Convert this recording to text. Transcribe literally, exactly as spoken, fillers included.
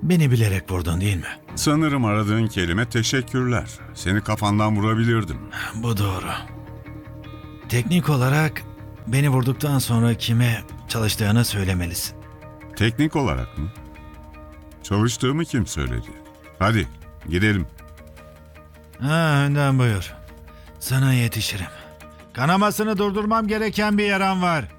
Beni bilerek vurdun değil mi? Sanırım aradığın kelime teşekkürler. Seni kafandan vurabilirdim. Bu doğru. Teknik olarak beni vurduktan sonra kime çalıştığını söylemelisin. Teknik olarak mı? Çalıştığımı kim söyledi? Hadi gidelim. Ha, önden buyur. Sana yetişirim. Kanamasını durdurmam gereken bir yaram var.